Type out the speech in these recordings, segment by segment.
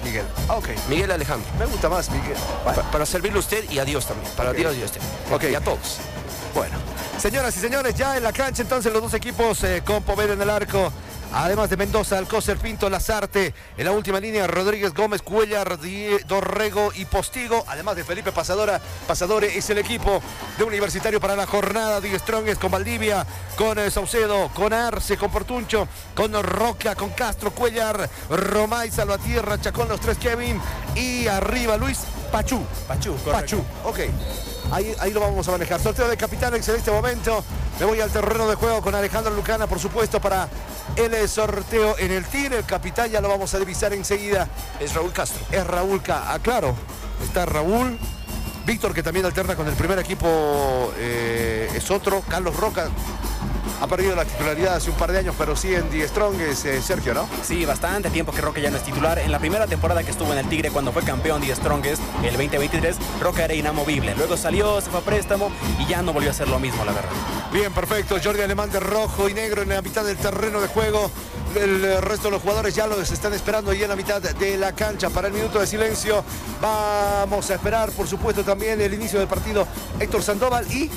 Miguel. Ok. Miguel Alejandro. Me gusta más Miguel. Bueno. Para servirle a usted y a Dios también. Para Dios y a usted. Ok. Y a todos. Bueno. Señoras y señores, ya en la cancha entonces los dos equipos con Poveda en el arco. Además de Mendoza, Alcócer, Pinto, Lazarte. En la última línea, Rodríguez, Gómez, Cuellar, Dorrego y Postigo. Además de Felipe Pasadore es el equipo de Universitario para la jornada. Die Strongest con Valdivia, con Saucedo, con Arce, con Portuncho, con Roca, con Castro, Cuellar, Romay, Salvatierra, Chacón, los tres Kevin. Y arriba Luis Pachú. Pachú, ok. Ahí lo vamos a manejar. Sorteo de capitanes en este momento. Me voy al terreno de juego con Alejandro Lucana, por supuesto, para el sorteo en el Tigre. El capitán ya lo vamos a divisar enseguida. Es Raúl Castro. Es Raúl claro. Está Raúl. Víctor, que también alterna con el primer equipo, es otro. Carlos Roca. Ha perdido la titularidad hace un par de años, pero sí en Die Strong es Sergio, ¿no? Sí, bastante tiempo que Roca ya no es titular. En la primera temporada que estuvo en el Tigre, cuando fue campeón Die Strongest, el 2023, Roca era inamovible. Luego salió, se fue a préstamo y ya no volvió a hacer lo mismo, la verdad. Bien, perfecto. Jordi Alemán de rojo y negro en la mitad del terreno de juego. El resto de los jugadores ya los están esperando ahí en la mitad de la cancha para el minuto de silencio. Vamos a esperar, por supuesto, también el inicio del partido. Héctor Sandoval y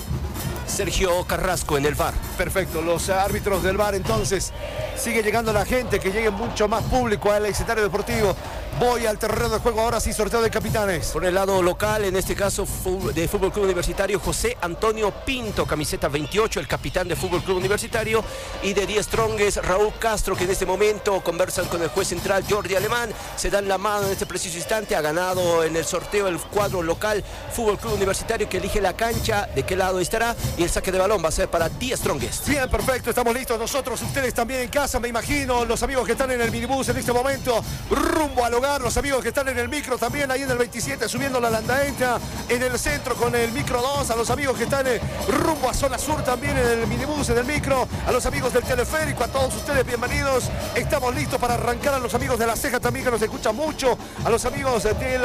Sergio Carrasco en el VAR. Perfecto, los árbitros del VAR. Entonces sigue llegando la gente, que llegue mucho más público al escenario deportivo. Voy al terreno de juego, ahora sí, sorteo de capitanes. Por el lado local, en este caso de Fútbol Club Universitario, José Antonio Pinto, camiseta 28, el capitán de Fútbol Club Universitario. Y de Die Strongest, Raúl Castro, que en este momento conversan con el juez central Jordi Alemán. Se dan la mano en este preciso instante. Ha ganado en el sorteo el cuadro local Fútbol Club Universitario, que elige la cancha, de qué lado estará. Y el saque de balón va a ser para Die Strongest. Bien, perfecto, estamos listos nosotros, ustedes también en casa, me imagino, los amigos que están en el minibús en este momento, rumbo al hogar, los amigos que están en el micro también, ahí en el 27, subiendo la landaeta, en el centro con el micro 2, a los amigos que están rumbo a zona sur también en el minibús, en el micro, a los amigos del teleférico, a todos ustedes bienvenidos, estamos listos para arrancar, a los amigos de La Ceja también que nos escuchan mucho, a los amigos de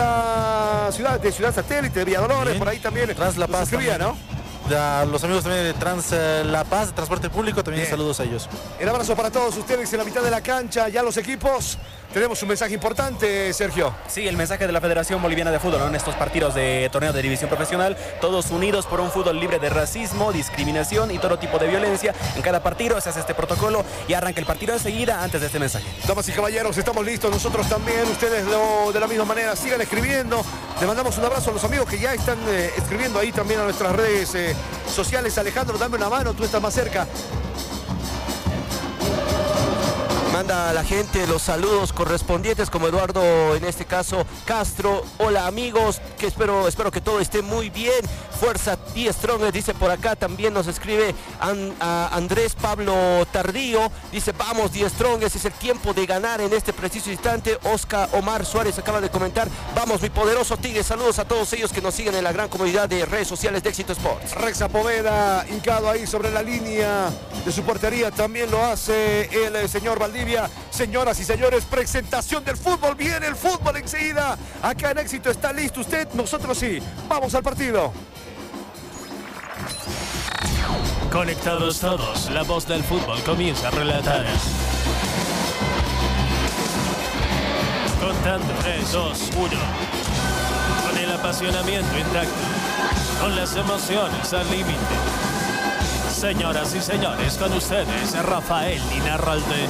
la ciudad, Satélite, de Villa Dolores, por ahí también, Trans La Paz escribía, ¿no? A los amigos también de Trans La Paz, de transporte público, también Bien. saludos a ellos. El abrazo para todos ustedes en la mitad de la cancha, ya los equipos. Tenemos un mensaje importante, Sergio. Sí, el mensaje de la Federación Boliviana de Fútbol, ¿no? En estos partidos de torneo de división profesional, todos unidos por un fútbol libre de racismo, discriminación y todo tipo de violencia. En cada partido se hace este protocolo y arranca el partido enseguida antes de este mensaje. Damas y caballeros, estamos listos, nosotros también, ustedes de la misma manera, sigan escribiendo. Le mandamos un abrazo a los amigos que ya están escribiendo ahí también a nuestras redes sociales. Alejandro, dame una mano, tú estás más cerca. Manda a la gente los saludos correspondientes, como Eduardo, en este caso Castro. Hola amigos, que espero que todo esté muy bien. Fuerza Die Strongest, dice por acá. También nos escribe Andrés Pablo Tardío, dice vamos Die Strongest, es el tiempo de ganar en este preciso instante. Oscar Omar Suárez acaba de comentar, vamos mi poderoso Tigre. Saludos a todos ellos que nos siguen en la gran comunidad de redes sociales de Éxito Sports. Rexa Poveda, hincado ahí sobre la línea de su portería, también lo hace el señor Valdivia. Señoras y señores, presentación del fútbol, viene el fútbol enseguida. Acá en Éxito, ¿está listo usted? Nosotros sí, vamos al partido. Conectados todos, la voz del fútbol comienza a relatar. Contando 3, 2, 1. Con el apasionamiento intacto, con las emociones al límite. Señoras y señores, con ustedes, Rafael Inarralde.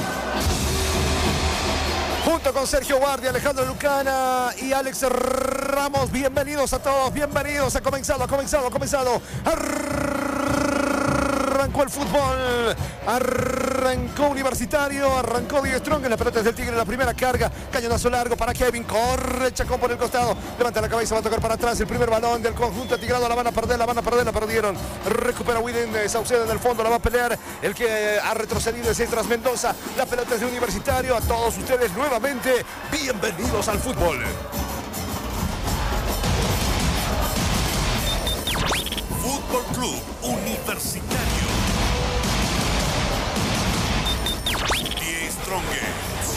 Junto con Sergio Guardia, Alejandro Lucana y Alex Ramos, bienvenidos a todos, bienvenidos. Ha comenzado. Arrancó el fútbol, arrancó Universitario, arrancó Die Strongest, la pelota es del Tigre, la primera carga, cañonazo largo para Kevin, corre Chacón por el costado, levanta la cabeza, va a tocar para atrás, el primer balón del conjunto tigrado, la van a perder, la perdieron, recupera Widen Saucedo en el fondo, la va a pelear, el que ha retrocedido es Tras Mendoza, la pelota es de Universitario, a todos ustedes nuevamente, bienvenidos al fútbol. Fútbol Club Universitario. Die Strongest.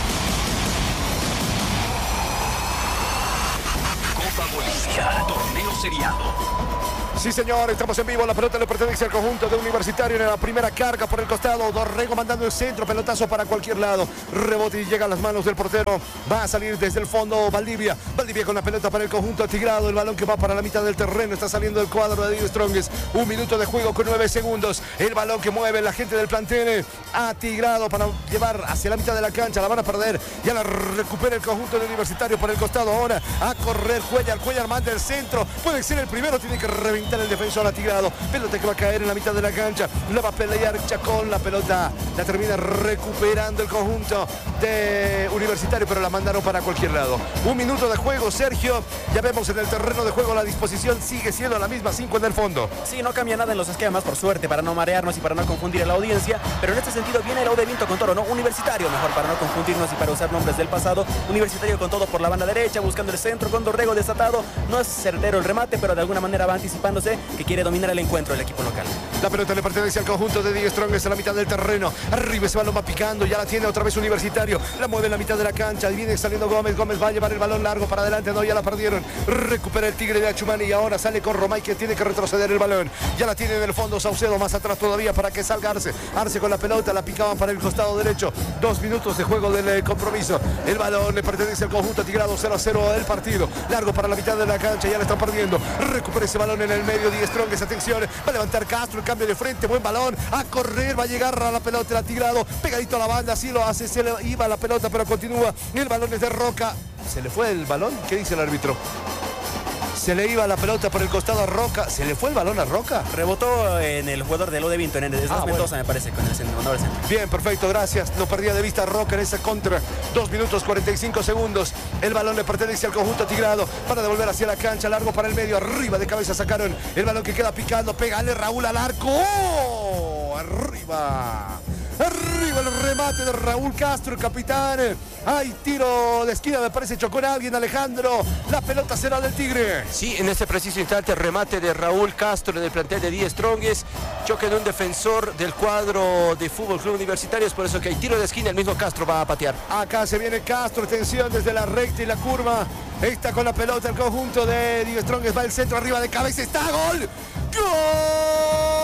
Copa Bolivia, torneo seriado. Sí, señor, estamos en vivo. La pelota le pertenece al conjunto de Universitario en la primera carga por el costado. Dorrego mandando el centro, pelotazo para cualquier lado. Rebote y llega a las manos del portero. Va a salir desde el fondo Valdivia. Valdivia con la pelota para el conjunto atigrado. El balón que va para la mitad del terreno. Está saliendo del cuadro de Die Strongest. 1 minuto de juego con 9 segundos. El balón que mueve la gente del plantel atigrado para llevar hacia la mitad de la cancha. La van a perder. Ya la recupera el conjunto de Universitario por el costado. Ahora a correr Cuellar. Cuellar manda el centro. Puede ser el primero. Tiene que reventar el defensor atigrado. Pelota que va a caer en la mitad de la cancha. La va a pelear Chacón. La pelota la termina recuperando el conjunto de Universitario, pero la mandaron para cualquier lado. 1 minuto de juego, Sergio. Ya vemos en el terreno de juego la disposición sigue siendo la misma, 5 en el fondo. Sí, no cambia nada en los esquemas, por suerte, para no marearnos y para no confundir a la audiencia. Pero en este sentido viene el de Vinto con Toro, ¿no? Universitario, mejor para no confundirnos y para usar nombres del pasado. Universitario con todo por la banda derecha, buscando el centro con Dorrego desatado. No es certero el remate, pero de alguna manera va anticipándose que quiere dominar el encuentro el equipo local. La pelota le pertenece al conjunto de Die Strongest en la mitad del terreno. Arriba ese balón va picando, ya la tiene otra vez Universitario. La mueve en la mitad de la cancha, y viene saliendo Gómez. Gómez va a llevar el balón largo para adelante, no, ya la perdieron. Recupera el Tigre de Achumani y ahora sale con Romay, que tiene que retroceder el balón. Ya la tiene en el fondo Saucedo, más atrás todavía para que salga Arce. Arce con la pelota, la picaban para el costado derecho. 2 minutos de juego del compromiso. El balón le pertenece al conjunto atigrado, 0-0 el partido. Largo para la mitad de la cancha, ya la están perdiendo. Recupera ese balón en el medio, Die Strongest, atención. Va a levantar Castro, el cambio de frente, buen balón. A correr, va a llegar a la pelota el atigrado. Pegadito a la banda, así lo hace, se le iba la pelota, pero continúa. El balón es de Roca. ¿Se le fue el balón? ¿Qué dice el árbitro? Se le iba la pelota por el costado a Roca. ¿Se le fue el balón a Roca? Rebotó en el jugador de de Vinto, en el Mendoza, bueno, me parece, con el centro. Bien, perfecto, gracias. No perdía de vista Roca en esa contra. 2 minutos 45 segundos. El balón le pertenece al conjunto atigrado para devolver hacia la cancha. Largo para el medio. Arriba de cabeza sacaron el balón que queda picando. Pégale Raúl al arco. ¡Oh! Arriba. Arriba el remate de Raúl Castro, el capitán. Hay tiro de esquina, me parece, chocó en alguien, Alejandro. La pelota será del Tigre. Sí, en este preciso instante el remate de Raúl Castro del plantel de Die Strongest. Choque de un defensor del cuadro de Fútbol Club Universitario. Es por eso que hay tiro de esquina, el mismo Castro va a patear. Acá se viene Castro, atención desde la recta y la curva. Está con la pelota el conjunto de Die Strongest. Va el centro arriba de cabeza, está gol. ¡Gol!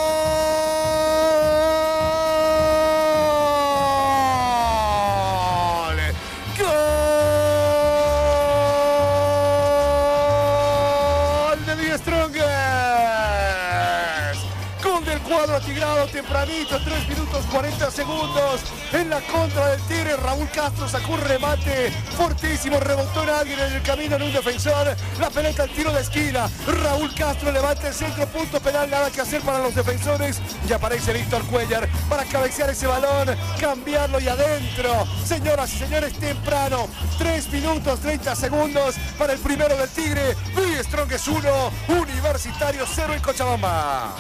Atigrado tempranito, 3 minutos 40 segundos en la contra del Tigre. Raúl Castro sacó un remate fortísimo, rebotó en alguien en el camino, en un defensor. La pelota al tiro de esquina. Raúl Castro levanta el centro, punto penal, nada que hacer para los defensores. Y aparece Víctor Cuellar para cabecear ese balón, cambiarlo y adentro. Señoras y señores, temprano, 3 minutos 30 segundos para el primero del Tigre. Die Strongest 1, Universitario 0 en Cochabamba.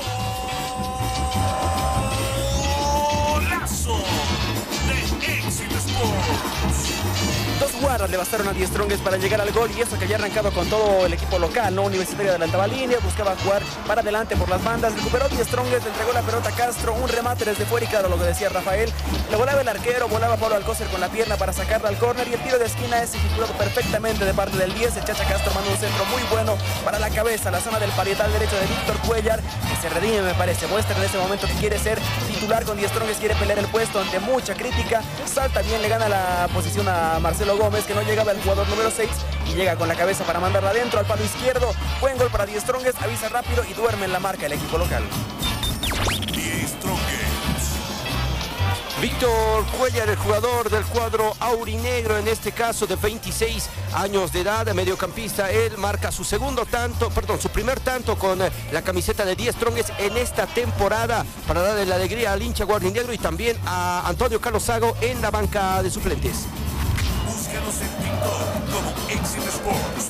Golazo de Éxito Sports. 2 jugadas le bastaron a Die Strongest para llegar al gol, y eso que había arrancado con todo el equipo local, ¿no? Universitario adelantaba línea, buscaba jugar para adelante por las bandas, recuperó Die Strongest, le entregó la pelota a Castro, un remate desde fuera y claro, lo que decía Rafael, le volaba el arquero, volaba Pablo Alcócer con la pierna para sacarla al córner, y el tiro de esquina es ejecutado perfectamente de parte del 10, el Chacha Castro mandó un centro muy bueno para la cabeza, la zona del parietal derecho de Víctor Cuellar, que se redime, me parece, muestra en ese momento que quiere ser titular con Die Strongest, quiere pelear el puesto ante mucha crítica, salta bien, le gana la posición a Marcelo Gómez, que no llegaba el jugador número 6, y llega con la cabeza para mandarla adentro al palo izquierdo. Buen gol para Die Strongest, avisa rápido y duerme en la marca el equipo local. Die Strongest. Víctor Cuellar, el jugador del cuadro aurinegro, en este caso de 26 años de edad, mediocampista. Él marca su primer tanto con la camiseta de Die Strongest en esta temporada para darle la alegría al hincha guardinegro y también a Antonio Carlos Sago en la banca de suplentes. Búscanos en TikTok como Éxito Sports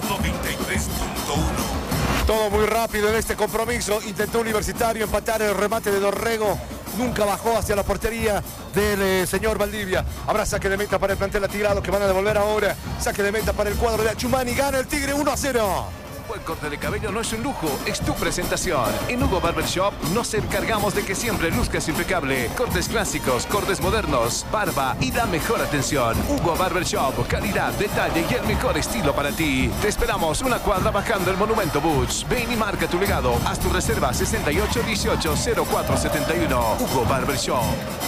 93.1. Todo muy rápido en este compromiso. Intentó Universitario empatar el remate de Dorrego. Nunca bajó hacia la portería del señor Valdivia. Habrá saque de meta para el plantel atigrado que van a devolver ahora. Saque de meta para el cuadro de Achumani. Gana el Tigre 1-0. buen corte de cabello no es un lujo, es tu presentación. En Hugo Barber Shop nos encargamos de que siempre luzcas impecable. Cortes clásicos, cortes modernos, barba y la mejor atención. Hugo Barber Shop, calidad, detalle y el mejor estilo para ti. Te esperamos una cuadra bajando el Monumento Butch. Ven y marca tu legado. Haz tu reserva 6818-0471. Hugo Barber Shop.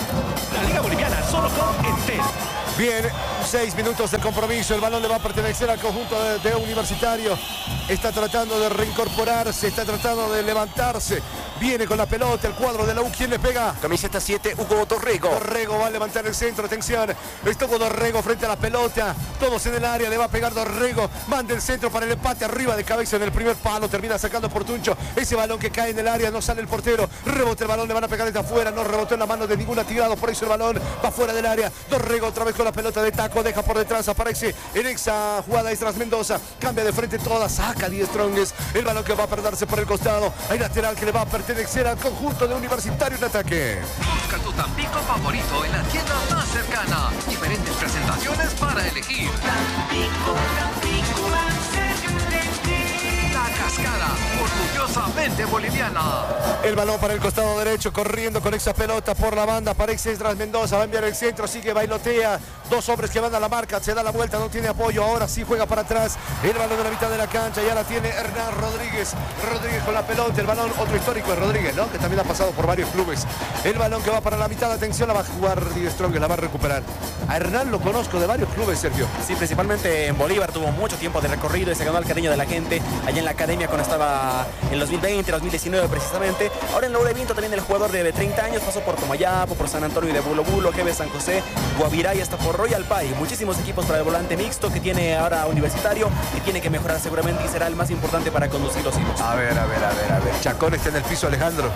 La Liga Boliviana solo con Entel. Bien, 6 minutos del compromiso. El balón le va a pertenecer al conjunto de Universitario. Está tratando de reincorporarse, está tratando de levantarse. Viene con la pelota el cuadro de la U. ¿Quién le pega? Camiseta 7, Hugo Dorrego. Dorrego va a levantar el centro. Atención. Estuvo Dorrego frente a la pelota. Todos en el área. Le va a pegar Dorrego. Manda el centro para el empate arriba de cabeza en el primer palo. Termina sacando Portuncho. Ese balón que cae en el área. No sale el portero. Rebote el balón. Le van a pegar desde afuera. No rebotó en la mano de ningún tirado. Por eso el balón va fuera del área. Dorrego otra vez con la pelota de taco. Deja por detrás. Aparece en esa jugada Esdras Mendoza. Cambia de frente toda. Saca 10 Strongest. El balón que va a perderse por el costado. Hay lateral que le va a pertenecer al conjunto de Universitario en ataque. Busca tu Tampico favorito en la tienda más cercana. Diferentes presentaciones para elegir. Tampico, más cerca de ti. La Cascada, orgullosamente boliviana. El balón para el costado derecho, corriendo con esa pelota por la banda. Aparece Esdras Mendoza, va a enviar el centro, sigue, bailotea. Dos hombres que van a la marca, se da la vuelta, no tiene apoyo. Ahora sí juega para atrás. El balón de la mitad de la cancha, ya la tiene Hernán Rodríguez. Rodríguez con la pelota, el balón, otro histórico de Rodríguez, ¿no? Que también ha pasado por varios clubes. El balón que va para la mitad, atención, la va a jugar Die Strongest, la va a recuperar. A Hernán lo conozco de varios clubes, Sergio. Sí, principalmente en Bolívar tuvo mucho tiempo de recorrido y se ganó el cariño de la gente allá en la academia cuando estaba en 2020, 2019 precisamente. Ahora en la U de Vinto también el jugador de 30 años pasó por Tomayapo, por San Antonio de Bulo Bulo, GB San José, Guavirá y hasta por Royal Pay. Muchísimos equipos para el volante mixto que tiene ahora Universitario, que tiene que mejorar seguramente y será el más importante para conducir los hilos. A ver. Chacón está en el piso, Alejandro.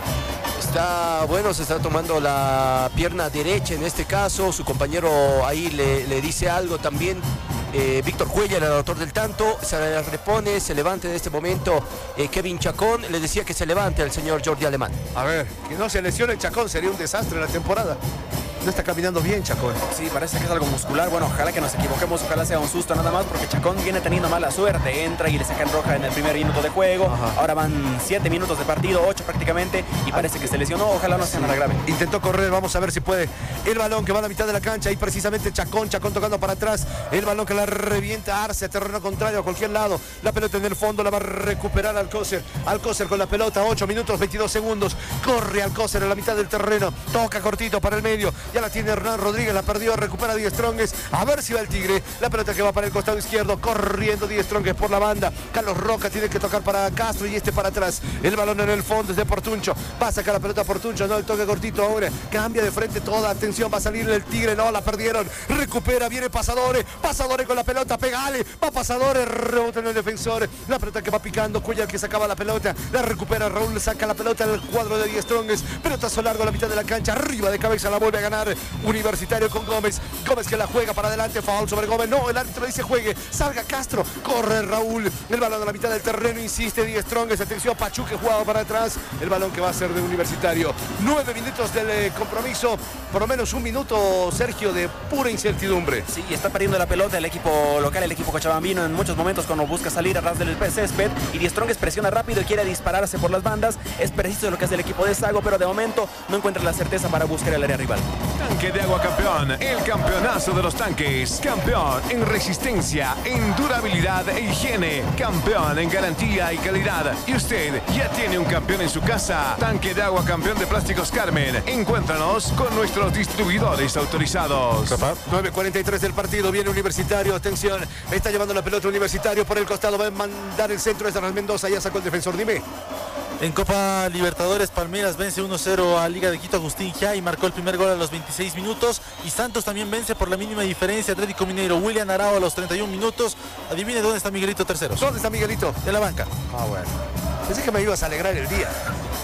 Está, bueno, se está tomando la pierna derecha en este caso. Su compañero ahí le dice algo también. Víctor Cuellar, el autor del tanto, se repone, se levanta en este momento Kevin Chacón. Le decía que se levante al señor Jordi Alemán. A ver, que no se lesione Chacón, sería un desastre en la temporada. No está caminando bien Chacón. Sí, parece que es algo muscular. Bueno, ojalá que nos equivoquemos, ojalá sea un susto nada más, porque Chacón viene teniendo mala suerte. Entra y le sacan roja en el primer minuto de juego. Ajá. Ahora van 7 minutos de partido, 8 prácticamente, y parece que se lesionó. Ojalá no sea nada grave. Intentó correr, vamos a ver si puede. El balón que va a la mitad de la cancha, y precisamente Chacón tocando para atrás. El balón que la revienta Arce a terreno contrario, a cualquier lado. La pelota en el fondo la va a recuperar Alcócer. Alcócer con la pelota, 8 minutos, 22 segundos. Corre Alcócer en la mitad del terreno. Toca cortito para el medio. Ya la tiene Hernán Rodríguez, la perdió, recupera Die Strongest. A ver si va el Tigre. La pelota que va para el costado izquierdo, corriendo Die Strongest por la banda. Carlos Roca tiene que tocar para Castro y este para atrás. El balón en el fondo es de Portuncho. Va a sacar la pelota Portuncho, no, el toque cortito ahora. Cambia de frente toda, atención, va a salir el Tigre, no, la perdieron. Recupera, viene Pasadores. Pasadores con la pelota, pegale. Va Pasadores, rebota en el defensor. La pelota que va picando, Cuellar que sacaba la pelota. La recupera Raúl, saca la pelota del cuadro de Die Strongest. Pelotazo largo a la mitad de la cancha, arriba de cabeza, la vuelve a ganar Universitario con Gómez. Gómez que la juega para adelante, foul sobre Gómez. No, el árbitro dice juegue. Salga Castro. Corre Raúl. El balón a la mitad del terreno. Insiste Die Strongest. Atención, Pachu que jugaba para atrás. El balón que va a ser de Universitario. 9 minutos del compromiso. Por lo menos un minuto, Sergio, de pura incertidumbre. Sí, está perdiendo la pelota el equipo local, el equipo cochabambino, en muchos momentos cuando busca salir a ras del césped. Y Die Strongest presiona rápido y quiere dispararse por las bandas. Es preciso lo que hace el equipo de Sago, pero de momento no encuentra la certeza para buscar el área rival. Tanque de agua campeón, el campeonazo de los tanques. Campeón en resistencia, en durabilidad e higiene. Campeón en garantía y calidad. Y usted ya tiene un campeón en su casa. Tanque de agua campeón de Plásticos Carmen. Encuéntranos con nuestros distribuidores autorizados. 9:43 del partido, viene Universitario, atención, está llevando la pelota Universitario por el costado, va a mandar el centro de Esdras Mendoza, ya sacó el defensor, dime. En Copa Libertadores, Palmeiras vence 1-0 a Liga de Quito, Agustín Gia, y marcó el primer gol a los 26 minutos. Y Santos también vence por la mínima diferencia Atlético Mineiro. William Arao a los 31 minutos. Adivine dónde está Miguelito tercero. ¿Dónde está Miguelito? De la banca. Ah, bueno. Pensé que me ibas a alegrar el día.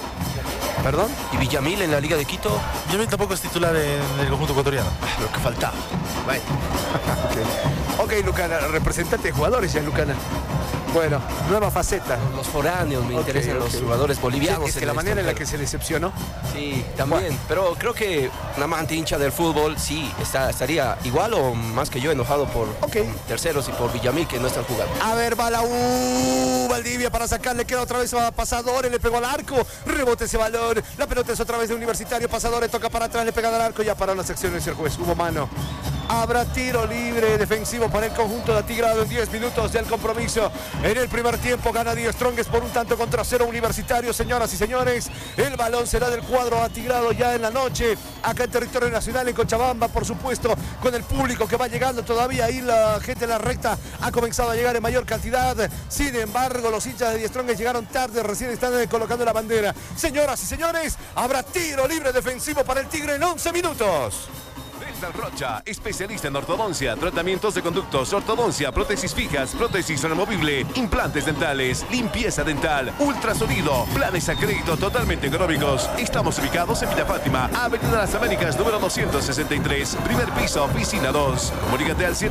¿Perdón? ¿Y Villamil en la Liga de Quito? Villamil tampoco es titular en el conjunto ecuatoriano. Lo que faltaba. Bueno. Ok, Lucana, representante de jugadores ya, Lucana. Bueno, nueva faceta. Los foráneos, me interesan los jugadores bolivianos. Sí, es que la manera en la que se decepcionó. Sí, también. Bueno. Pero creo que un amante hincha del fútbol, sí, estaría igual o más que yo enojado por Terceros y por Villamil, que no están jugando. A ver, va la Valdivia para sacarle, queda otra vez a Pasadores, le pegó al arco, rebote ese balón, la pelota es otra vez de Universitario, Pasadores toca para atrás, le pega al arco, ya paró las acciones el juez, hubo mano. Habrá tiro libre defensivo para el conjunto de Atigrado en 10 minutos del compromiso. En el primer tiempo gana Die Strongest por 1-0 Universitario. Señoras y señores, el balón será del cuadro Atigrado ya en la noche, acá en territorio nacional, en Cochabamba, por supuesto, con el público que va llegando todavía. Ahí la gente en la recta ha comenzado a llegar en mayor cantidad. Sin embargo, los hinchas de Die Strongest llegaron tarde, recién están colocando la bandera. Señoras y señores, habrá tiro libre defensivo para el Tigre en 11 minutos. Dental Rocha, especialista en ortodoncia, tratamientos de conductos, ortodoncia, prótesis fijas, prótesis removible, implantes dentales, limpieza dental, ultrasonido, planes a crédito totalmente económicos. Estamos ubicados en Villa Fátima, Avenida Las Américas, número 263, primer piso, oficina 2. Comunícate al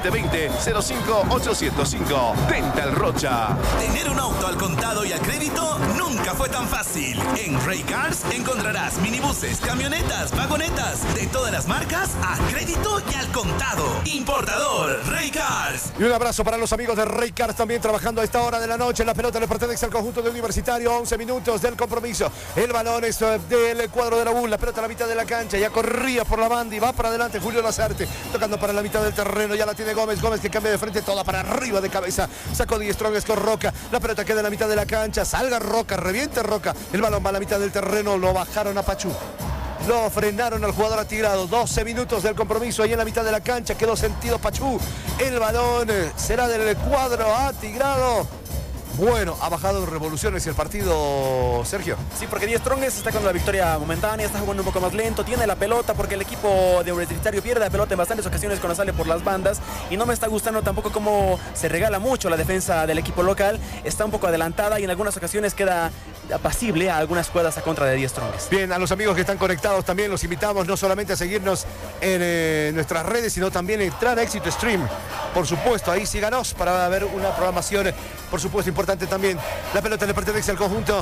720-05805. Dental Rocha. Tener un auto al contado y al crédito nunca fue tan fácil. En Ray Cars encontrarás minibuses, camionetas, vagonetas de todas las marcas a crédito y al contado. Importador Ray Cars. Y un abrazo para los amigos de Ray Cars también trabajando a esta hora de la noche. La pelota le pertenece al conjunto de Universitario. 11 minutos del compromiso. El balón es del cuadro de la U. La pelota a la mitad de la cancha. Ya corría por la banda y va para adelante Julio Lazarte. Tocando para la mitad del terreno. Ya la tiene Gómez. Gómez que cambia de frente toda para arriba de cabeza. Sacó Die Strongest con Roca. La pelota queda en la mitad de la cancha. Salga Roca. Reviente Roca. El balón va a la mitad del terreno. Lo bajaron a Pachú. Lo frenaron al jugador Atigrado. 12 minutos del compromiso ahí en la mitad de la cancha. Quedó sentido Pachú. El balón será del cuadro Atigrado. Bueno, ha bajado en revoluciones el partido, Sergio. Sí, porque Die Strongest está con la victoria momentánea, está jugando un poco más lento, tiene la pelota porque el equipo de Universitario pierde la pelota en bastantes ocasiones cuando sale por las bandas y no me está gustando tampoco cómo se regala mucho la defensa del equipo local. Está un poco adelantada y en algunas ocasiones queda apacible a algunas jugadas a contra de Die Strongest. Bien, a los amigos que están conectados también los invitamos no solamente a seguirnos en nuestras redes, sino también entrar a Éxito Stream. Por supuesto, ahí síganos para ver una programación, por supuesto, importante también. La pelota le pertenece al conjunto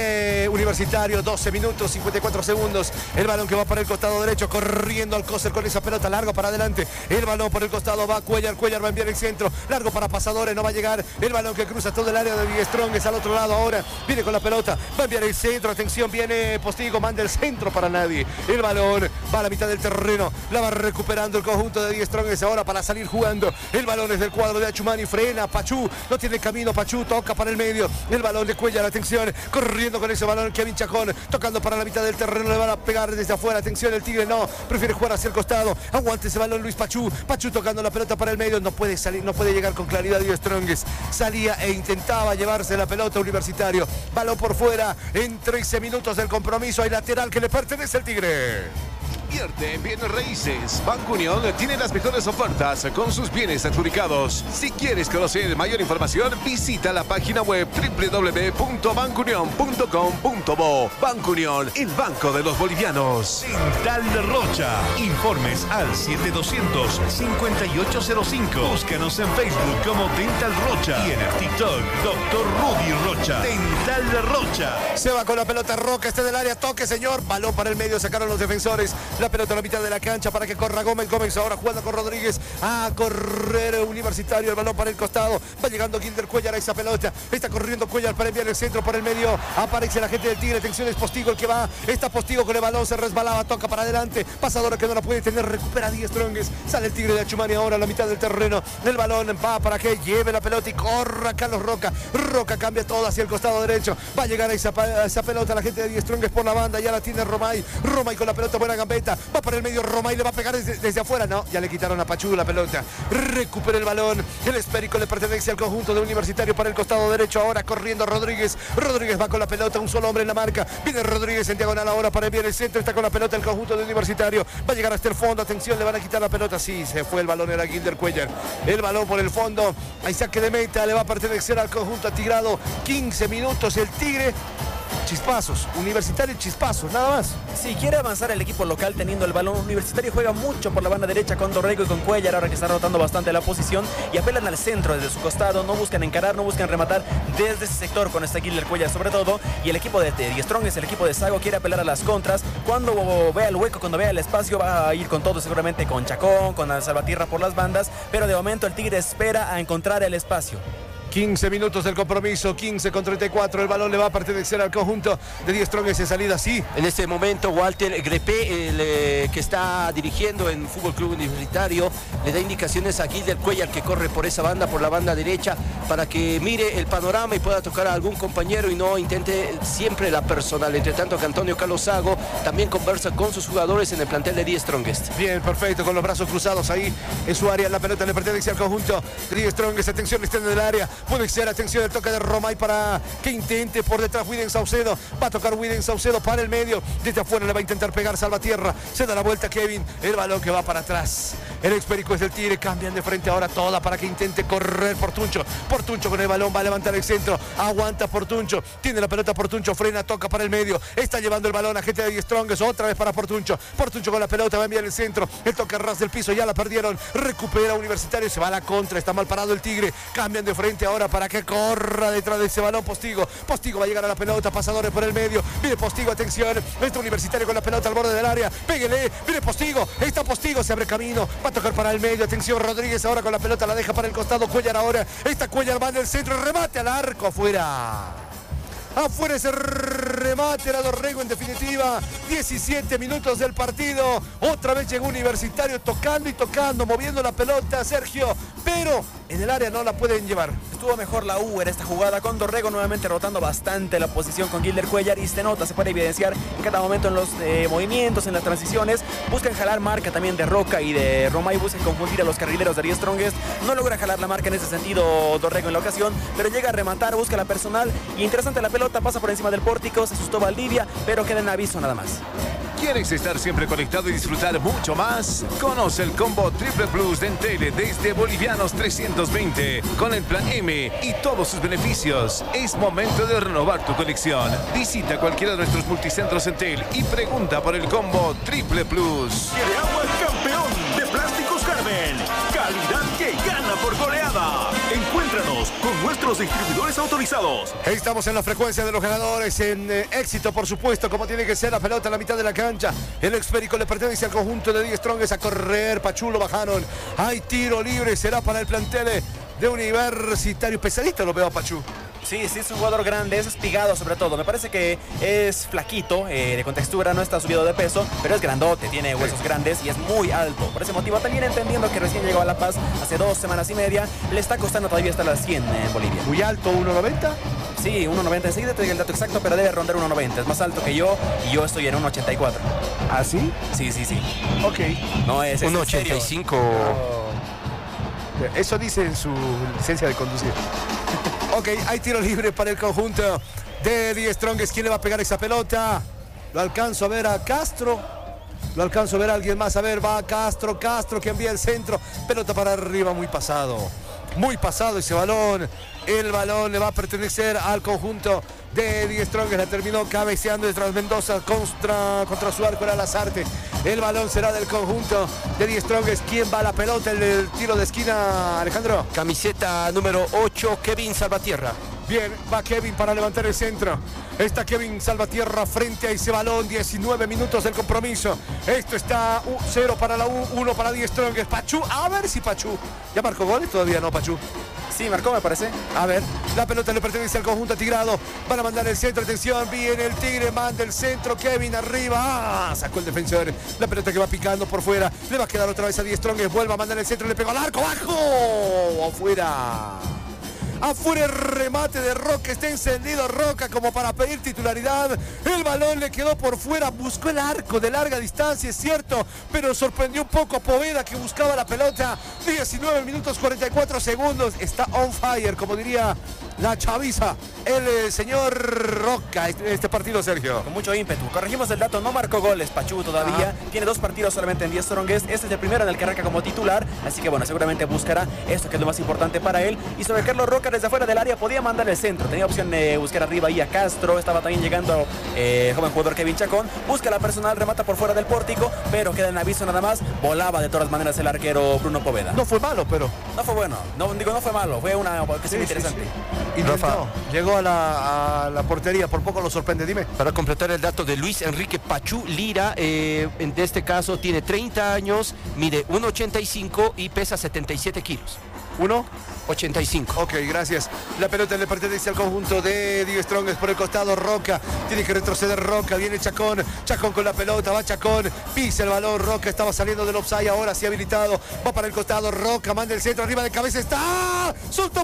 de Universitario. 12 minutos, 54 segundos. El balón que va para el costado derecho, corriendo al Coser con esa pelota, largo para adelante. El balón por el costado va Cuellar va a enviar el centro. Largo para Pasadores, no va a llegar. El balón que cruza todo el área de Die Strongest al otro lado ahora. Viene con la pelota, va a enviar el centro. Atención, viene Postigo, manda el centro para nadie. El balón va a la mitad del terreno. La va recuperando el conjunto de Die Strongest ahora para salir jugando. El balón es del cuadro de Achumani, frena Pachú, no tiene camino Pachú, toca para el medio, el balón de Cuellar, atención, corriendo con ese balón Kevin Chacón, tocando para la mitad del terreno, le van a pegar desde afuera, atención, el Tigre no, prefiere jugar hacia el costado, aguante ese balón Luis Pachú, Pachú tocando la pelota para el medio, no puede salir, no puede llegar con claridad Die Strongest, salía e intentaba llevarse la pelota Universitario, balón por fuera, en 13 minutos del compromiso, hay lateral que le pertenece al Tigre. Invierte en bienes raíces. Banco Unión tiene las mejores ofertas con sus bienes adjudicados. Si quieres conocer mayor información, visita la página web www.bancounion.com.bo. Banco Unión, el banco de los bolivianos. Dental Rocha. Informes al 7200-5805. Búscanos en Facebook como Dental Rocha y en el TikTok Dr. Rudy Rocha. Dental Rocha. Se va con la pelota Roca, este del área, toque señor, balón para el medio, sacaron los defensores. La pelota a la mitad de la cancha para que corra Gómez. Gómez ahora jugando con Rodríguez. A correr Universitario. El balón para el costado. Va llegando Gilder Cuellar a esa pelota. Está corriendo Cuellar para enviar el centro por el medio. Aparece la gente del Tigre. Atención, es Postigo el que va. Está Postigo con el balón. Se resbalaba. Toca para adelante. Pasadora que no la puede tener. Recupera Die Strongest. Sale el Tigre de Achumani ahora a la mitad del terreno. El balón va para que lleve la pelota y corra Carlos Roca. Roca cambia todo hacia el costado derecho. Va a llegar a esa pelota la gente de Die Strongest por la banda. Ya la tiene Romay. Romay con la pelota. Buena gambeta. Va para el medio Roma y le va a pegar desde afuera. No, ya le quitaron a Pachú la pelota. Recupera el balón. El esférico le pertenece al conjunto de Universitario para el costado derecho. Ahora corriendo Rodríguez. Rodríguez va con la pelota. Un solo hombre en la marca. Viene Rodríguez en diagonal ahora para enviar el centro. Está con la pelota el conjunto de Universitario. Va a llegar hasta el fondo. Atención, le van a quitar la pelota. Sí, se fue el balón. Era Gilder Cuellar. El balón por el fondo. Hay saque de meta. Le va a pertenecer al conjunto Atigrado. 15 minutos. El Tigre chispazos, Universitario chispazos, nada más. Si quiere avanzar el equipo local teniendo el balón, Universitario juega mucho por la banda derecha con Dorrego y con Cuellar, ahora que está rotando bastante la posición, y apelan al centro desde su costado, no buscan encarar, no buscan rematar desde ese sector con este Guiller Cuellar sobre todo, y el equipo de Die Strong, el equipo de Sago, quiere apelar a las contras. Cuando vea el hueco, cuando vea el espacio, va a ir con todo, seguramente con Chacón, con Salvatierra por las bandas, pero de momento el Tigre espera a encontrar el espacio. 15 minutos del compromiso, 15 con 34, el balón le va a pertenecer al conjunto de Die Strong en salida, sí. En este momento Walter Grepé, que está dirigiendo en Fútbol Club Universitario, le da indicaciones a Guiller Cuellar, que corre por esa banda, por la banda derecha, para que mire el panorama y pueda tocar a algún compañero y no intente siempre la personal. Entre tanto que Antonio Carlos Sago también conversa con sus jugadores en el plantel de Die Strongest. Bien, perfecto, con los brazos cruzados ahí en su área, la pelota le pertenece al conjunto de Die Strongest. Atención, está en el área. Puede ser, atención, el toque de Romay para que intente por detrás Widen Saucedo. Va a tocar Widen Saucedo para el medio. Desde afuera le va a intentar pegar Salvatierra. Se da la vuelta Kevin. El balón que va para atrás. El expérico es del Tigre. Cambian de frente ahora toda para que intente correr Portuncho. Portuncho con el balón va a levantar el centro. Aguanta Portuncho. Tiene la pelota Portuncho. Frena, toca para el medio. Está llevando el balón a gente de Die Strongest. Otra vez para Portuncho. Portuncho con la pelota va a enviar el centro. El toque a ras del piso. Ya la perdieron. Recupera Universitario. Se va a la contra. Está mal parado el Tigre. Cambian de frente ahora para que corra detrás de ese balón Postigo. Postigo va a llegar a la pelota, pasadores por el medio. Viene Postigo, atención. Este Universitario con la pelota al borde del área. Péguele, viene Postigo. Está Postigo, se abre camino. Va a tocar para el medio. Atención, Rodríguez ahora con la pelota, la deja para el costado. Cuellar ahora. Esta Cuellar va en el centro. Remate al arco, afuera. Afuera ese remate, era Dorrego en definitiva. 17 minutos del partido. Otra vez llegó Universitario tocando y tocando, moviendo la pelota, Sergio. Pero en el área no la pueden llevar. Estuvo mejor la U en esta jugada con Dorrego nuevamente rotando bastante la posición con Guiller Cuellar y se nota, se puede evidenciar en cada momento en los movimientos, en las transiciones. Buscan jalar marca también de Roca y de Romay, buscan confundir a los carrileros de Die Strongest. No logra jalar la marca en ese sentido Dorrego en la ocasión, pero llega a rematar, busca la personal y interesante la pelota, pasa por encima del pórtico, se asustó Valdivia, pero queda en aviso nada más. ¿Quieres estar siempre conectado y disfrutar mucho más? Conoce el combo Triple Plus de Entel desde Bolivianos 320 con el plan M y todos sus beneficios. Es momento de renovar tu colección. Visita cualquiera de nuestros multicentros Entel y pregunta por el combo Triple Plus. ¡Quiere agua campeón de Plásticos Carmen! ¡Calidad que gana por goleada! Encuéntranos con nuestros distribuidores autorizados. Estamos en la frecuencia de los ganadores, en éxito, por supuesto, como tiene que ser la pelota a la mitad de la cancha. El esférico le pertenece al conjunto de Die Strongest. A correr, Pachulo bajaron. Hay tiro libre, será para el plantel de Universitario. Pesadito lo veo a Pachú. Sí, es un jugador grande, es espigado sobre todo. Me parece que es flaquito, de contextura, no está subido de peso, pero es grandote, tiene huesos grandes y es muy alto. Por ese motivo, también entendiendo que recién llegó a La Paz hace 2 semanas y media, le está costando todavía estar a las 100 en Bolivia. Muy alto, 1.90. Sí, 1.90, enseguida te digo el dato exacto, pero debe rondar 1.90. Es más alto que yo y yo estoy en 1.84. ¿Ah, sí? Sí. Ok. No es 1.85. Eso dice en su licencia de conducir. Ok, hay tiro libre para el conjunto de Die Strongest. ¿Quién le va a pegar esa pelota? Lo alcanzo a ver a Castro. Lo alcanzo a ver a alguien más. A ver, va Castro que envía el centro. Pelota para arriba, muy pasado. Muy pasado ese balón. El balón le va a pertenecer al conjunto de Die Strongest. La terminó cabeceando detrás Mendoza contra su arco, era Lazarte. El balón será del conjunto de Die Strongest. ¿Quién va a la pelota? El tiro de esquina, Alejandro. Camiseta número 8, Kevin Salvatierra. Bien, va Kevin para levantar el centro. Está Kevin Salvatierra frente a ese balón. 19 minutos del compromiso. Esto está 0 para la U, 1 para Die Strongest. Pachú, a ver si Pachú. ¿Ya marcó goles? Todavía no, Pachú. Sí, marcó, me parece. A ver, la pelota le pertenece al conjunto atigrado. Van a mandar el centro, atención, viene el Tigre, manda el centro, Kevin arriba. Sacó el defensor. La pelota que va picando por fuera. Le va a quedar otra vez a Die Strongest. Vuelve a mandar el centro, le pegó al arco, bajo. Afuera. Afuera el remate de Roca, está encendido Roca como para pedir titularidad. El balón le quedó por fuera, buscó el arco de larga distancia, es cierto, pero sorprendió un poco a Poveda que buscaba la pelota. 19 minutos 44 segundos, está on fire, como diría la chaviza, el señor Roca, este partido, Sergio. Con mucho ímpetu. Corregimos el dato, no marcó goles Pachú todavía. Tiene 2 partidos solamente en 10 Strongest. Este es el primero en el que arranca como titular. Así que bueno, seguramente buscará esto que es lo más importante para él. Y sobre Carlos Roca, desde afuera del área podía mandar el centro. Tenía opción de buscar arriba ahí a Castro. Estaba también llegando joven jugador Kevin Chacón. Busca la personal, remata por fuera del pórtico, pero queda en aviso nada más. Volaba de todas maneras el arquero Bruno Poveda. No fue malo, pero... No fue bueno. No fue malo. Fue una ocasión interesante. Y Rafa llegó a la portería, por poco lo sorprende, dime. Para completar el dato de Luis Enrique Pachú Lira, en este caso tiene 30 años, mide 1,85 y pesa 77 kilos. 1,85. Ok, gracias. La pelota le pertenece al conjunto de Die Strongest por el costado. Roca, tiene que retroceder Roca, viene Chacón, Chacón con la pelota, va Chacón, pisa el balón, Roca estaba saliendo del offside, ahora sí habilitado, va para el costado, Roca, manda el centro, arriba de cabeza está, soltó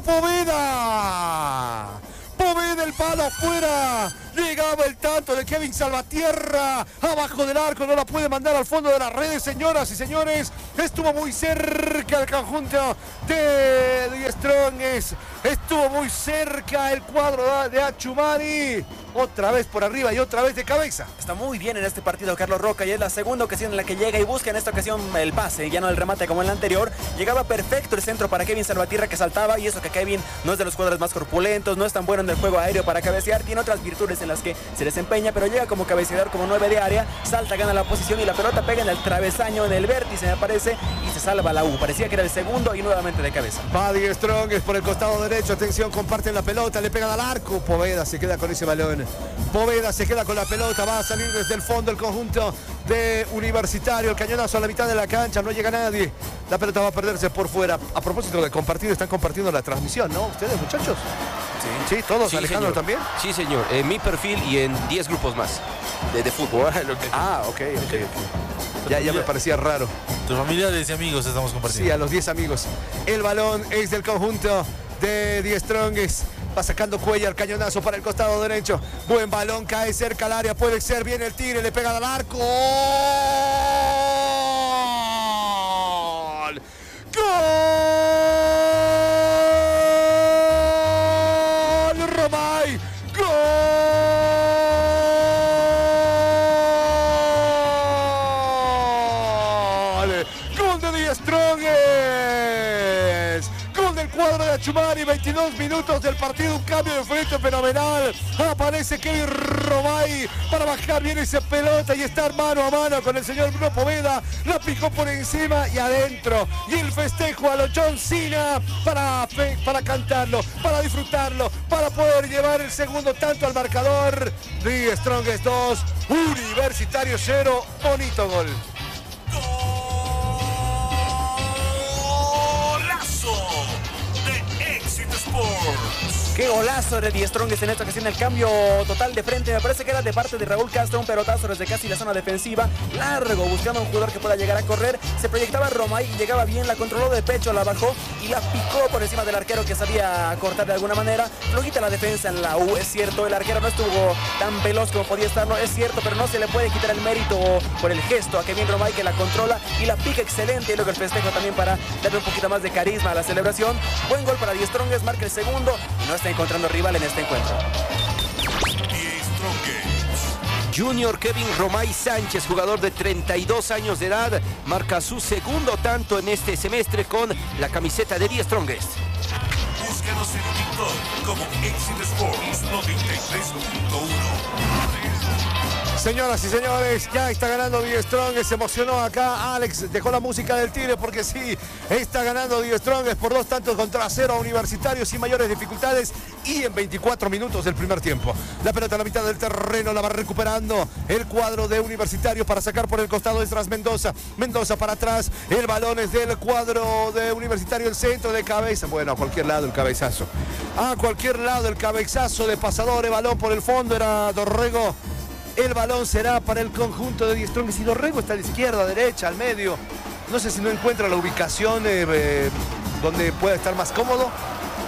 Poveda. Poveda, el palo afuera, llegaba el tanto de Kevin Salvatierra, abajo del arco, no la puede mandar al fondo de las redes, señoras y señores, estuvo muy cerca el conjunto de Die Strongest, estuvo muy cerca el cuadro de Achumani, otra vez por arriba y otra vez de cabeza. Está muy bien en este partido Carlos Roca y es la segunda ocasión en la que llega y busca en esta ocasión el pase, ya no el remate como en la anterior. Llegaba perfecto el centro para Kevin Salvatierra que saltaba, y eso que Kevin no es de los jugadores más corpulentos, no es tan bueno en el juego aéreo para cabecear, tiene otras virtudes en las que se desempeña, pero llega como cabeceador, como 9 de área, salta, gana la posición y la pelota pega en el travesaño, en el vértice me parece, y se salva la U. Parecía que era el segundo y nuevamente de cabeza. Va Die Strongest por el costado derecho, atención, comparten la pelota, le pegan al arco, Poveda se queda con ese balón. Poveda se queda con la pelota, va a salir desde el fondo el conjunto de Universitario, el cañonazo a la mitad de la cancha, no llega nadie, la pelota va a perderse por fuera. A propósito de compartir, están compartiendo la transmisión, ¿no? ¿Ustedes, muchachos? Sí, todos, sí, Alejandro, señor. ¿También? Sí, señor, en mi perfil y en 10 grupos más de fútbol. Ok. Ya me parecía raro. Tus familiares y amigos estamos compartiendo. Sí, a los 10 amigos. El balón es del conjunto de Die Strongest. Va sacando Cuellar, cañonazo para el costado derecho. Buen balón, cae cerca al área. Puede ser, viene el tiro, le pega al arco. ¡Gol! ¡Gol! ¡Romay! ¡Gol! ¡Gol de Die Strongest! ¡Gol del cuadro de Achumani! 22 minutos del partido, un cambio de frente fenomenal. Aparece Kevin Romay para bajar bien esa pelota y estar mano a mano con el señor Bruno Poveda. La picó por encima y adentro. Y el festejo a lo John Cena para cantarlo, para disfrutarlo, para poder llevar el segundo tanto al marcador. Die Strongest 2, Universitario 0. Bonito gol. Qué golazo de Die Strongest en esta ocasión, el cambio total de frente, me parece que era de parte de Raúl Castro, un pelotazo desde casi la zona defensiva, largo, buscando a un jugador que pueda llegar a correr, se proyectaba Romay y llegaba bien, la controló de pecho, la bajó y la picó por encima del arquero que sabía cortar de alguna manera. Flojita la defensa en la U, es cierto, el arquero no estuvo tan veloz como podía estarlo, es cierto, pero no se le puede quitar el mérito por el gesto a Kevin Romay, que la controla y la pica excelente, y luego el festejo también para darle un poquito más de carisma a la celebración. Buen gol para Die Strongest, marca el segundo y no está encontrando rival en este encuentro. Junior Kevin Romay Sánchez, jugador de 32 años de edad, marca su segundo tanto en este semestre con la camiseta de Die Strongest. Búscanos en TikTok como Exit Sports 93.1. Señoras y señores, ya está ganando Die Strongest. Se emocionó acá Alex, dejó la música del Tigre porque sí, está ganando Die Strongest por 2 tantos contra 0 a Universitario sin mayores dificultades y en 24 minutos del primer tiempo. La pelota a la mitad del terreno la va recuperando el cuadro de Universitario para sacar por el costado de tras Mendoza. Mendoza para atrás, el balón es del cuadro de Universitario, el centro de cabeza. Bueno, a cualquier lado el cabezazo. A cualquier lado el cabezazo de Pasador, el balón por el fondo era Dorrego. El balón será para el conjunto de Die Strongest. Y Dorrego está a la izquierda, derecha, al medio. No sé si no encuentra la ubicación donde pueda estar más cómodo.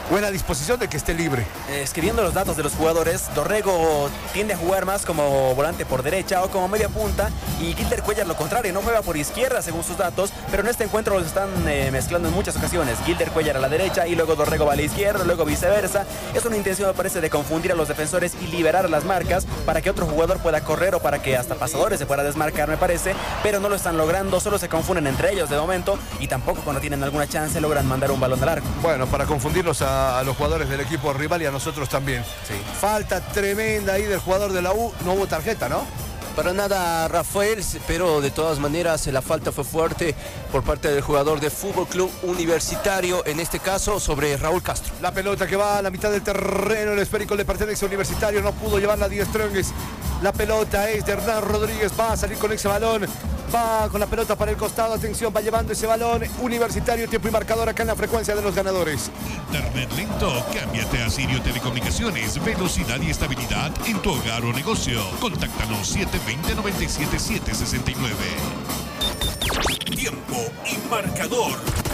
buena disposición de que esté libre. Escribiendo los datos de los jugadores, Dorrego tiende a jugar más como volante por derecha o como media punta, y Gilder Cuellar lo contrario, no juega por izquierda según sus datos, pero en este encuentro los están mezclando en muchas ocasiones. Gilder Cuellar a la derecha y luego Dorrego va a la izquierda, luego viceversa. Es una intención, me parece, de confundir a los defensores y liberar las marcas para que otro jugador pueda correr o para que hasta pasadores se pueda desmarcar, me parece, pero no lo están logrando, solo se confunden entre ellos de momento y tampoco cuando tienen alguna chance logran mandar un balón al arco. Bueno, para confundirlos a los jugadores del equipo rival y a nosotros también. Sí. Falta tremenda ahí del jugador de la U, no hubo tarjeta, ¿no? Para nada, Rafael, pero de todas maneras la falta fue fuerte por parte del jugador de Fútbol Club Universitario, en este caso sobre Raúl Castro. La pelota que va a la mitad del terreno, el esférico le pertenece a Universitario, no pudo llevarla a Die Strongest. La pelota es de Hernán Rodríguez, va a salir con ese balón, va con la pelota para el costado, atención, va llevando ese balón. Universitario, tiempo y marcador acá en la frecuencia de los ganadores. Internet lento, cámbiate a Sirio Telecomunicaciones, velocidad y estabilidad en tu hogar o negocio. Contáctanos 720-97769. Tiempo y marcador.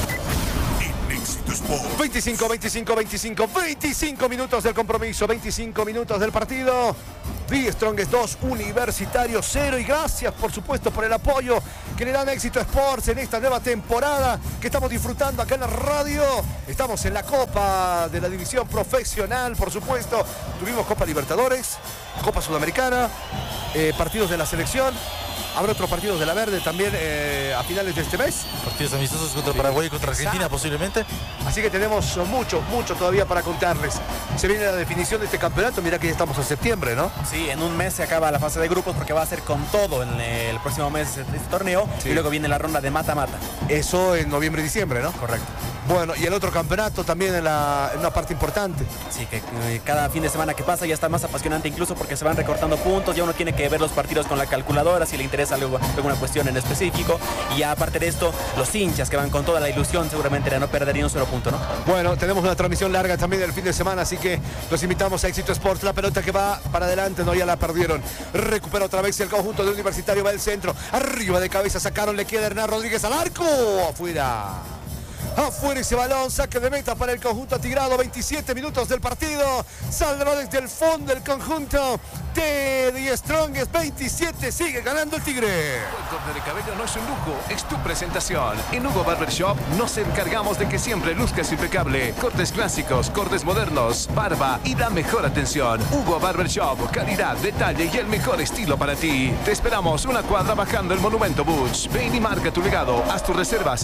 25 minutos del compromiso, 25 minutos del partido. Die Strongest 2, Universitario 0. Y gracias, por supuesto, por el apoyo que le dan a Éxito Sports en esta nueva temporada que estamos disfrutando acá en la radio. Estamos en la Copa de la División Profesional, por supuesto. Tuvimos Copa Libertadores, Copa Sudamericana, partidos de la selección. Habrá otros partidos de la Verde también a finales de este mes. Partidos amistosos contra Paraguay y contra Argentina, posiblemente. Así que tenemos mucho todavía para contarles. Se viene la definición de este campeonato. Mira que ya estamos en septiembre, ¿no? Sí, en un mes se acaba la fase de grupos porque va a ser con todo en el próximo mes este torneo. Sí. Y luego viene la ronda de mata-mata. Eso en noviembre y diciembre, ¿no? Correcto. Bueno, y el otro campeonato también en una parte importante. Sí, que cada fin de semana que pasa ya está más apasionante, incluso porque se van recortando puntos. Ya uno tiene que ver los partidos con la calculadora si le interesa alguna cuestión en específico. Y ya aparte de esto, los hinchas que van con toda la ilusión seguramente de no perder ni un solo punto, ¿no? Bueno, tenemos una transmisión larga también del fin de semana, así que los invitamos a Éxito Sports. La pelota que va para adelante, no, ya la perdieron. Recupera otra vez el conjunto de Universitario, va al centro. Arriba de cabeza sacaron, le queda Hernán Rodríguez al arco. Afuera. Afuera ese balón, saque de meta para el conjunto atigrado. 27 minutos del partido. Saldrá desde el fondo del conjunto de Die Strongest. 27, sigue ganando el Tigre. El corte de cabello no es un lujo, es tu presentación. En Hugo Barber Shop nos encargamos de que siempre luzcas impecable. Cortes clásicos, cortes modernos, barba y la mejor atención. Hugo Barber Shop, calidad, detalle y el mejor estilo para ti. Te esperamos una cuadra bajando el Monumento Butch. Ven y marca tu legado. Haz tu reserva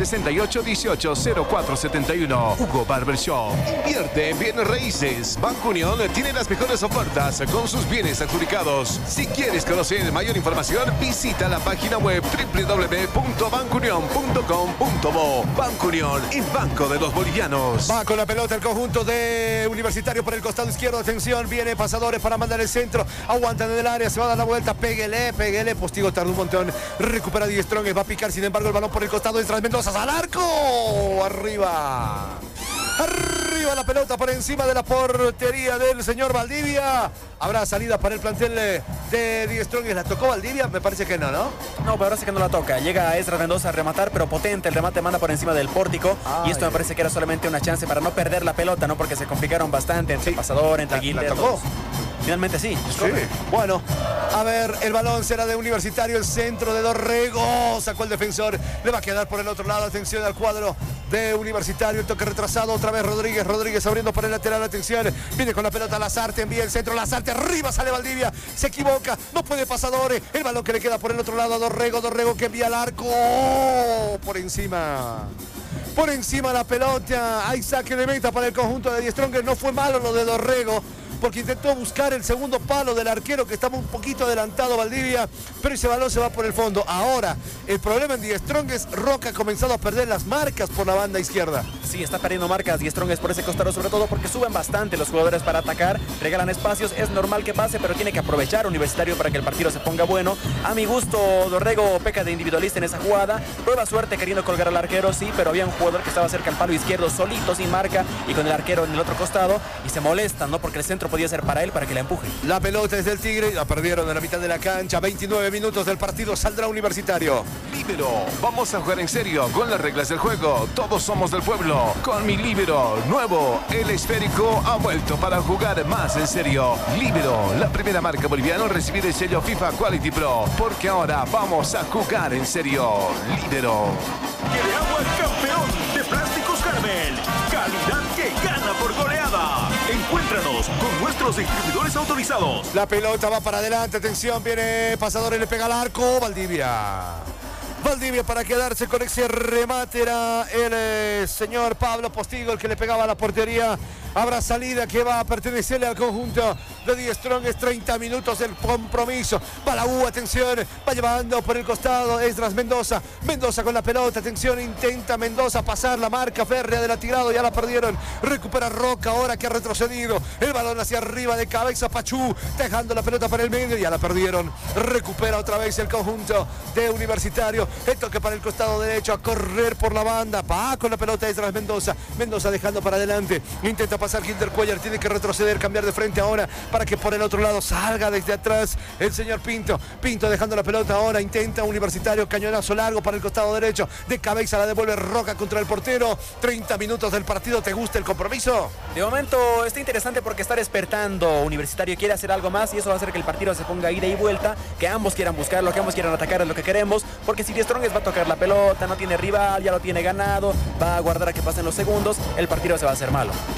6818-0471. Hugo Barber Shop. Invierte en bienes raíces. Banco Unión tiene las mejores ofertas con sus bienes adjudicados. Si quieres conocer mayor información, visita la página web www.bancounion.com.bo. Banco Unión, el banco de los bolivianos. Va con la pelota el conjunto de Universitario por el costado izquierdo. Atención, viene Pasadores para mandar el centro. Aguantan en el área, se va a dar la vuelta. Péguele. Postigo tardó un montón. Recupera Die Strongest, va a picar, sin embargo, el balón por el costado. Entra Mendoza al arco. Arriba la pelota por encima de la portería del señor Valdivia. Habrá salida para el plantel de Die Strongest. ¿La tocó Valdivia? Me parece que no, ¿no? No, pero parece que no la toca. Llega Ezra Mendoza a rematar, pero potente. El remate manda por encima del pórtico. Y esto me parece que era solamente una chance para no perder la pelota, ¿no? Porque se complicaron bastante entre Pasador, entre Gilder. ¿La tocó? Finalmente sí. Bueno, a ver, el balón será de Universitario, el centro de Dorrego. Sacó el defensor, le va a quedar por el otro lado. Atención al cuadro de Universitario, el toque retrasado. Otra vez Rodríguez abriendo por el lateral. Atención, viene con la pelota Lazarte, envía el centro. Lazarte arriba, sale Valdivia, se equivoca, no puede Pasadores. El balón que le queda por el otro lado a Dorrego que envía al arco. Por encima la pelota. Hay saque de meta para el conjunto de Die Strongest. No fue malo lo de Dorrego, porque intentó buscar el segundo palo del arquero, que estaba un poquito adelantado Valdivia, pero ese balón se va por el fondo. Ahora, el problema en Die Strongest, Roca ha comenzado a perder las marcas por la banda izquierda. Sí, está perdiendo marcas Die Strongest por ese costado, sobre todo porque suben bastante los jugadores para atacar, regalan espacios, es normal que pase, pero tiene que aprovechar Universitario para que el partido se ponga bueno. A mi gusto, Dorrego peca de individualista en esa jugada, prueba suerte queriendo colgar al arquero, sí, pero había un jugador que estaba cerca al palo izquierdo, solito, sin marca, y con el arquero en el otro costado, y se molestan, ¿no? Porque el centro centro podía ser para él, para que la empuje. La pelota es del Tigre, la perdieron en la mitad de la cancha. 29 minutos del partido, saldrá Universitario. Líbero, vamos a jugar en serio con las reglas del juego. Todos somos del pueblo. Con mi Líbero nuevo, el esférico ha vuelto para jugar más en serio. Líbero, la primera marca boliviana en recibir el sello FIFA Quality Pro, porque ahora vamos a jugar en serio. Líbero. Quiere agua campeón de Plásticos Carmel. Calidad que gana por goleada. Encuéntranos con nuestros distribuidores autorizados. La pelota va para adelante, atención, viene Pasador y le pega al arco. Valdivia para quedarse con ese remate. Era el señor Pablo Postigo el que le pegaba a la portería. Habrá salida que va a pertenecerle al conjunto de Die Strongest. 30 minutos del compromiso. Va la U, atención, va llevando por el costado Esdras Mendoza. Mendoza con la pelota, atención, intenta Mendoza pasar la marca férrea del atirado. Ya la perdieron. Recupera Roca ahora que ha retrocedido. El balón hacia arriba de cabeza Pachú, dejando la pelota para el medio. Ya la perdieron. Recupera otra vez el conjunto de Universitario. El toque para el costado derecho, a correr por la banda. Va con la pelota Esdras Mendoza. Mendoza dejando para adelante. Intenta pasar Gilder Cuellar. Tiene que retroceder, cambiar de frente ahora para que por el otro lado salga desde atrás el señor Pinto. Pinto dejando la pelota ahora. Intenta Universitario. Cañonazo largo para el costado derecho. De cabeza la devuelve Roca contra el portero. 30 minutos del partido. ¿Te gusta el compromiso? De momento está interesante porque está despertando Universitario. Quiere hacer algo más y eso va a hacer que el partido se ponga ida y vuelta. Que ambos quieran buscarlo, que ambos quieran atacar, es lo que queremos. Porque si Die Strongest va a tocar la pelota, no tiene rival, ya lo tiene ganado, va a guardar a que pasen los segundos, el partido se va a hacer malo.